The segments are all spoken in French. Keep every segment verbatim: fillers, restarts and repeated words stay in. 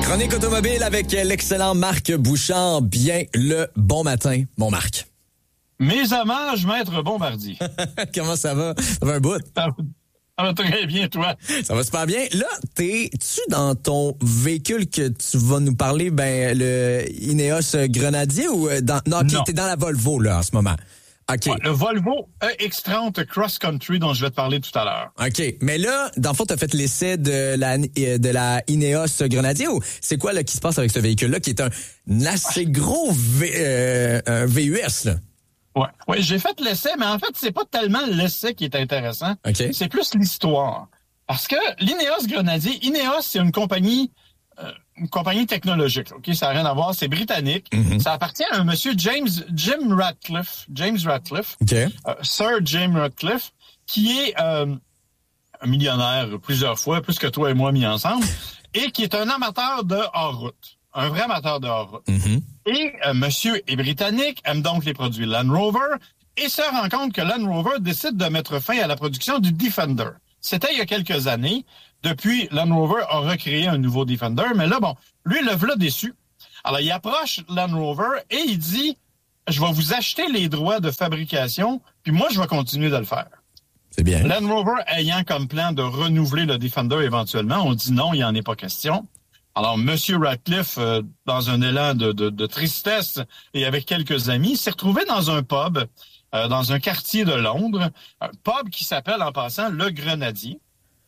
Chronique automobile avec l'excellent Marc Bouchard. Bien le bon matin, mon Marc. Mes hommages, Maître Bombardier. Comment ça va? Ça va un bout? Ça va, ça va très bien, toi. Ça va super bien. Là, t'es-tu dans ton véhicule que tu vas nous parler, ben, le Ineos Grenadier ou dans, non, okay, non. T'es dans la Volvo, là, en ce moment? Okay. Ouais, le Volvo E X trente Cross Country dont je vais te parler tout à l'heure. OK. Mais là, dans le fond, tu as fait l'essai de la, de la Ineos Grenadier ou c'est quoi là qui se passe avec ce véhicule-là qui est un assez gros v, euh, un V U S, là? Ouais, ouais, j'ai fait l'essai, mais en fait, c'est pas tellement l'essai qui est intéressant. Okay. C'est plus l'histoire. Parce que l'Ineos Grenadier, Ineos, c'est une compagnie... Euh, une compagnie technologique, ok, ça n'a rien à voir, c'est britannique. Mm-hmm. Ça appartient à un monsieur James Jim Ratcliffe, James Ratcliffe, okay. euh, Sir James Ratcliffe, qui est euh, un millionnaire plusieurs fois, plus que toi et moi mis ensemble, et qui est un amateur de hors-route, un vrai amateur de hors-route. Mm-hmm. Et euh, monsieur est britannique, aime donc les produits Land Rover, et se rend compte que Land Rover décide de mettre fin à la production du Defender. C'était il y a quelques années. Depuis, Land Rover a recréé un nouveau Defender, mais là, bon, lui, le voilà déçu. Alors, il approche Land Rover et il dit, je vais vous acheter les droits de fabrication, puis moi, je vais continuer de le faire. C'est bien. Land Rover ayant comme plan de renouveler le Defender éventuellement, on dit non, il n'y en est pas question. Alors, M. Ratcliffe, euh, dans un élan de, de, de tristesse et avec quelques amis, s'est retrouvé dans un pub, euh, dans un quartier de Londres, un pub qui s'appelle, en passant, Le Grenadier.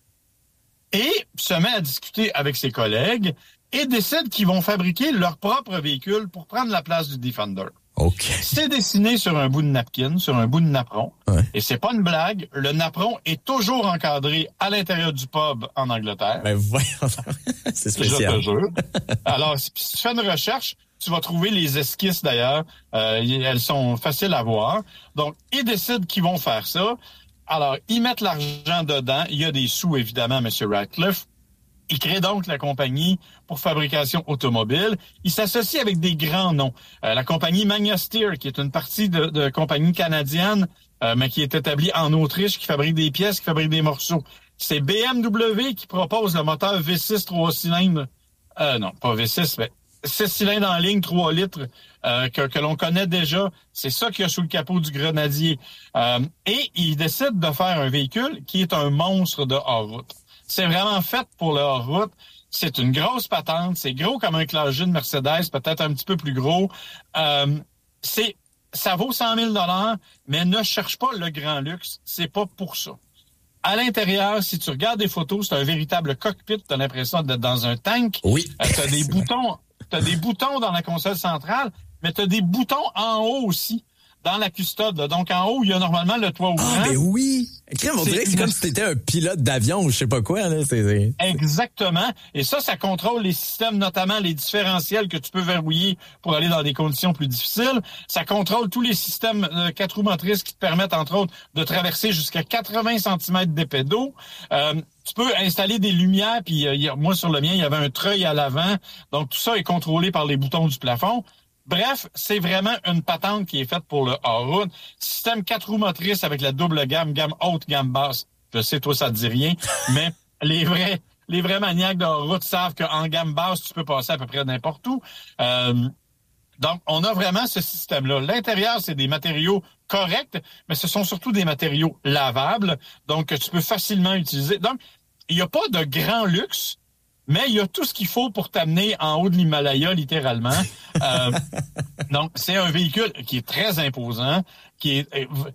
Et se met à discuter avec ses collègues et décide qu'ils vont fabriquer leur propre véhicule pour prendre la place du Defender. Okay. C'est dessiné sur un bout de napkin, sur un bout de napperon. Ouais. Et c'est pas une blague. Le napperon est toujours encadré à l'intérieur du pub en Angleterre. Ben voyons, c'est spécial. Je te jure. Alors, si tu fais une recherche, tu vas trouver les esquisses d'ailleurs. Euh, elles sont faciles à voir. Donc, ils décident qu'ils vont faire ça. Alors, ils mettent l'argent dedans. Il y a des sous, évidemment, M. Ratcliffe. Il crée donc la compagnie pour fabrication automobile. Il s'associe avec des grands noms. Euh, la compagnie Magna Steyr, qui est une partie de, de compagnie canadienne, euh, mais qui est établie en Autriche, qui fabrique des pièces, qui fabrique des morceaux. C'est B M W qui propose le moteur V six trois cylindres. Euh, non, pas V six, mais six cylindres en ligne, trois litres, euh, que, que l'on connaît déjà. C'est ça qu'il y a sous le capot du Grenadier. Euh, et il décide de faire un véhicule qui est un monstre de hors-route. C'est vraiment fait pour le hors-route. C'est une grosse patente. C'est gros comme un Classe G de Mercedes, peut-être un petit peu plus gros. Euh, c'est, ça vaut cent mille dollars, mais ne cherche pas le grand luxe. C'est pas pour ça. À l'intérieur, si tu regardes des photos, c'est un véritable cockpit. Tu as l'impression d'être dans un tank. Oui. Euh, tu as des boutons. Tu as des boutons dans la console centrale, mais tu as des boutons en haut aussi, dans la custode. Là. Donc, en haut, il y a normalement le toit ouvrant. Ah, ben oui! Crème, on dirait que c'est comme si tu étais un pilote d'avion ou je sais pas quoi. Là. C'est, c'est... Exactement. Et ça, ça contrôle les systèmes, notamment les différentiels que tu peux verrouiller pour aller dans des conditions plus difficiles. Ça contrôle tous les systèmes euh, quatre roues motrices qui te permettent, entre autres, de traverser jusqu'à quatre-vingts centimètres d'épais d'eau. Euh, Tu peux installer des lumières, puis euh, moi, sur le mien, il y avait un treuil à l'avant. Donc, tout ça est contrôlé par les boutons du plafond. Bref, c'est vraiment une patente qui est faite pour le hors-route. Système quatre roues motrices avec la double gamme, gamme haute, gamme basse. Je sais, toi, ça te dit rien, mais les vrais les vrais maniaques de hors-route savent qu'en gamme basse, tu peux passer à peu près n'importe où. Euh, donc, on a vraiment ce système-là. L'intérieur, c'est des matériaux corrects, mais ce sont surtout des matériaux lavables, donc que tu peux facilement utiliser. Donc, il n'y a pas de grand luxe, mais il y a tout ce qu'il faut pour t'amener en haut de l'Himalaya, littéralement. euh, donc, c'est un véhicule qui est très imposant, qui est...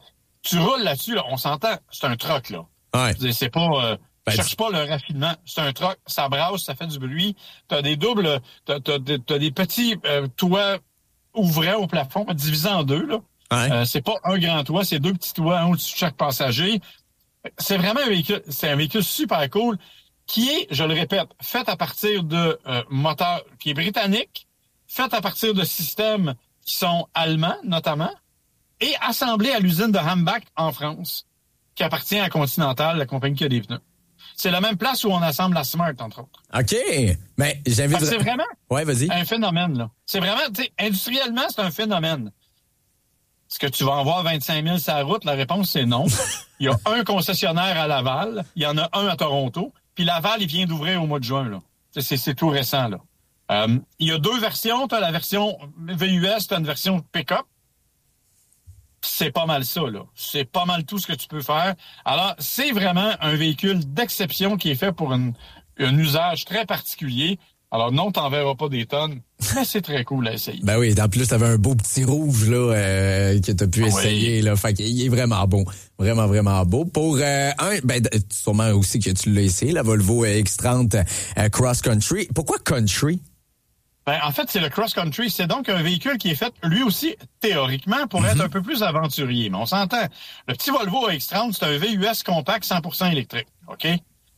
Tu roules là-dessus, là, on s'entend, c'est un truck, là. Ouais. C'est pas... Euh, ben, cherche pas le raffinement. C'est un truck, ça brasse, ça fait du bruit. T'as des doubles... T'as, t'as, t'as des petits euh, toits ouvrants au plafond, divisés en deux, là. Ouais. Euh, c'est pas un grand toit, c'est deux petits toits, un au-dessus de chaque passager. C'est vraiment un véhicule, c'est un véhicule super cool, qui est, je le répète, fait à partir de euh, moteurs, qui est britannique, fait à partir de systèmes qui sont allemands, notamment, et assemblé à l'usine de Hambach en France, qui appartient à Continental, la compagnie qui a des pneus. C'est la même place où on assemble la Smart, entre autres. OK. Mais j'invite... C'est vraiment ouais, vas-y. un phénomène, là. C'est vraiment, tu sais, industriellement, c'est un phénomène. Est-ce que tu vas en voir vingt-cinq mille sur la route? La réponse, c'est non. Il y a un concessionnaire à Laval. Il y en a un à Toronto. Puis Laval, il vient d'ouvrir au mois de juin, là. C'est, c'est tout récent, là. Euh, il y a deux versions. Tu as la version V U S, tu as une version pick-up. C'est pas mal ça, là. C'est pas mal tout ce que tu peux faire. Alors, c'est vraiment un véhicule d'exception qui est fait pour une, un usage très particulier. Alors, non, t'en verras pas des tonnes, mais c'est très cool à essayer. Ben oui, en plus, t'avais un beau petit rouge, là, euh, que t'as pu oui. essayer, là. Fait qu'il est vraiment beau. Vraiment, vraiment beau. Pour, euh, un, ben, sûrement aussi que tu l'as essayé, la Volvo X trente euh, Cross Country. Pourquoi Country? Ben, en fait, c'est le cross-country. C'est donc un véhicule qui est fait, lui aussi, théoriquement, pour mm-hmm. être un peu plus aventurier. Mais on s'entend. Le petit Volvo X trente, c'est un V U S compact cent pour cent électrique. OK?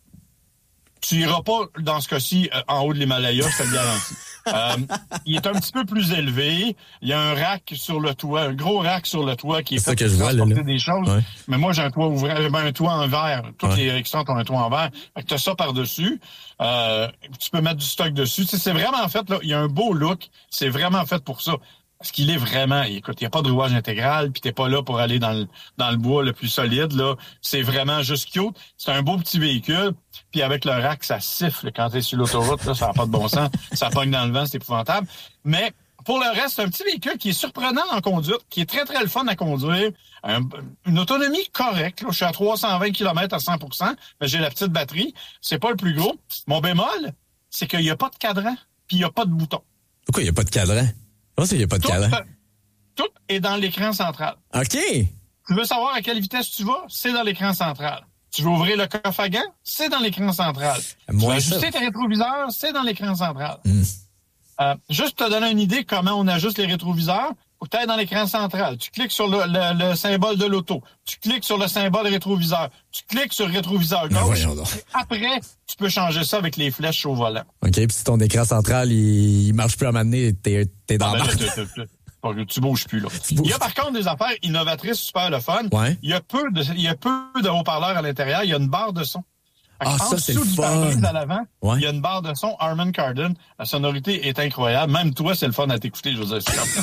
Tu iras pas, dans ce cas-ci, euh, en haut de l'Himalaya, je te le garantis. euh, il est un petit peu plus élevé. Il y a un rack sur le toit, un gros rack sur le toit qui est c'est fait ça que je vois, là, là. des choses. Ouais. Mais moi, j'ai un toit ouvert, j'ai un toit en verre. Toutes ouais. les X trente ont un toit en verre. Fait que t'as ça par-dessus. Euh, tu peux mettre du stock dessus. Tu sais, c'est vraiment fait, là. Il y a un beau look. C'est vraiment fait pour ça. Parce qu'il est vraiment, écoute, il n'y a pas de rouage intégral, puis t'es pas là pour aller dans le dans le bois le plus solide, là. C'est vraiment juste cute. C'est un beau petit véhicule, puis avec le rack, ça siffle quand t'es sur l'autoroute, là, ça n'a pas de bon sens. Ça pogne dans le vent, c'est épouvantable. Mais pour le reste, c'est un petit véhicule qui est surprenant en conduite, qui est très, très le fun à conduire. Un, une autonomie correcte, là. Je suis à trois cent vingt kilomètres à cent pour cent, mais j'ai la petite batterie. C'est pas le plus gros. Mon bémol, c'est qu'il n'y a pas de cadran, puis il n'y a pas de bouton. Pourquoi il n'y a pas de cadran? Oh, il n'y a pas de tout, cadran. Tout est dans l'écran central. OK. Tu veux savoir à quelle vitesse tu vas? C'est dans l'écran central. Tu veux ouvrir le coffre à gants? C'est dans l'écran central. Moi, tu veux ajuster tes rétroviseurs? C'est dans l'écran central. Mm. Euh, juste pour te donner une idée comment on ajuste les rétroviseurs, faut que tu ailles dans l'écran central. Tu cliques sur le, le, le symbole de l'auto. Tu cliques sur le symbole rétroviseur. Tu cliques sur le rétroviseur gauche. Après, tu peux changer ça avec les flèches au volant. OK, puis si ton écran central, il, il marche plus à un moment donné, t'es, t'es dans ah, la ben, t'es, t'es, t'es, tu bouges plus, là. Tu bouges. Il y a par contre des affaires innovatrices super le fun. Ouais. Il y a peu de, il y a peu de haut-parleurs à l'intérieur. Il y a une barre de son. Ah, en ça, c'est le dessous du fun. pare-brise à l'avant, ouais. il y a une barre de son Harman Kardon. La sonorité est incroyable. Même toi, c'est le fun à t'écouter, Joseph.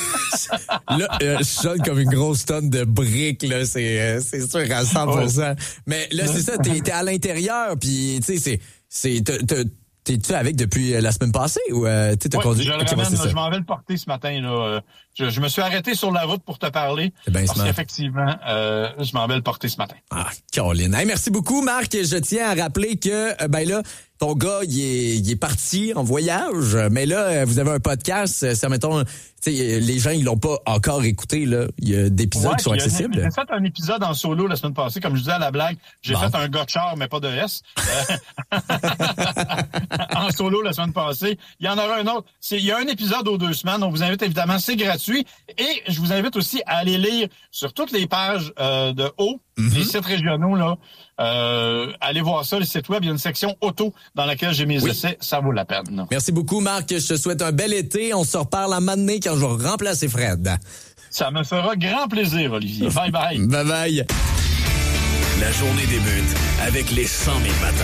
Là, euh, je sonne comme une grosse tonne de briques, là. C'est, euh, c'est sûr à cent pour cent. Oh. Mais là, c'est ça, t'es, t'es à l'intérieur, puis tu sais, c'est, c'est, t'es, t'es, t'es-tu avec depuis la semaine passée ou euh, tu t'as ouais, conduit? Je le okay, ramène, ouais, là, je m'en vais le porter ce matin, là. Je, je me suis arrêté sur la route pour te parler. Ben, parce qu'effectivement, euh, je m'en vais le porter ce matin. Ah, Caroline. Hey, merci beaucoup, Marc. Je tiens à rappeler que, ben là, ton gars, il est, il est parti en voyage, mais là, vous avez un podcast. Ça, mettons, tu sais, les gens, ils l'ont pas encore écouté, là. Il y a des épisodes ouais, qui sont accessibles. J'ai fait un épisode en solo la semaine passée, comme je disais à la blague. J'ai bon. fait un gars de char, mais pas de S. en solo la semaine passée. Il y en aura un autre. C'est, il y a un épisode aux deux semaines. On vous invite évidemment, c'est gratuit. Et je vous invite aussi à aller lire sur toutes les pages euh, de haut, mm-hmm. les sites régionaux, là. Euh, allez voir ça, le site web. Il y a une section auto dans laquelle j'ai mes oui. essais. Ça vaut la peine. Merci beaucoup, Marc. Je te souhaite un bel été. On se reparle à Mané quand je vais remplacer Fred. Ça me fera grand plaisir, Olivier. Bye bye. Bye bye. La journée débute avec les cent mille matins.